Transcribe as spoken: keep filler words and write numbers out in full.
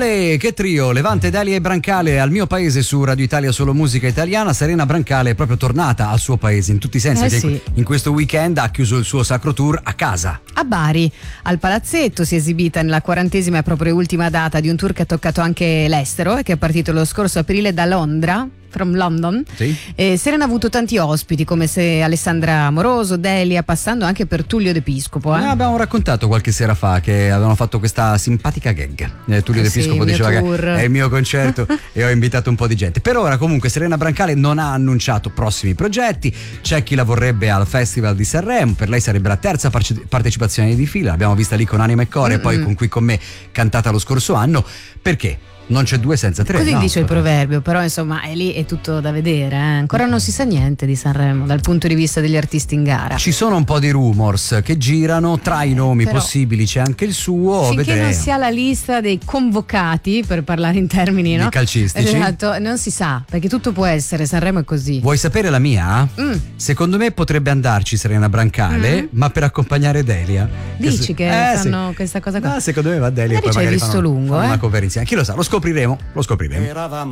Olè, che trio, Levante, Delia e Brancale al mio paese su Radio Italia Solo Musica Italiana. Serena Brancale è proprio tornata al suo paese in tutti i sensi, Eh perché sì. in questo weekend ha chiuso il suo sacro tour a casa. A Bari, al Palazzetto, si è esibita nella quarantesima e proprio ultima data di un tour che ha toccato anche l'estero e che è partito lo scorso aprile da Londra. From London. Sì. Eh, Serena ha avuto tanti ospiti come se Alessandra Amoroso, Delia, passando anche per Tullio De Piscopo. Eh? Ne abbiamo raccontato qualche sera fa che avevano fatto questa simpatica gag. Eh, Tullio Eh De sì, Piscopo il mio diceva tour. che è il mio concerto e ho invitato un po' di gente. Per ora comunque Serena Brancale non ha annunciato prossimi progetti. C'è chi la vorrebbe al Festival di Sanremo, per lei sarebbe la terza parce- partecipazione di fila. L'abbiamo vista lì con Anima e Core, mm-hmm. e poi con Qui con me cantata lo scorso anno. Perché? Non c'è due senza tre. Così no? dice il proverbio, però insomma è lì, è tutto da vedere. Eh? Ancora non si sa niente di Sanremo dal punto di vista degli artisti in gara. Ci sono un po' di rumors che girano, tra i nomi Però, possibili c'è anche il suo. Finché vedremo. non si ha la lista dei convocati, per parlare in termini, no? calcistici. Esatto, non si sa, perché tutto può essere, Sanremo è così. Vuoi sapere la mia? Mm. Secondo me potrebbe andarci Serena Brancale, mm. ma per accompagnare Delia. Dici che, che eh, fanno sì. questa cosa qua? No, secondo me va Delia. Magari Poi ci hai magari visto fanno, lungo, fanno eh? una cover insieme. Chi lo sa, lo scopriremo. Lo scopriremo. Eravamo